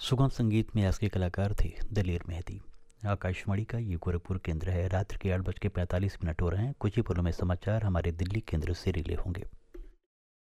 सुगम संगीत में आज के कलाकार थे दलेर मेहदी। आकाशवाणी का ये गोरखपुर केंद्र है। रात्रि के 8:45 हो रहे हैं। कुछ ही पलों में समाचार हमारे दिल्ली केंद्र से रिले होंगे।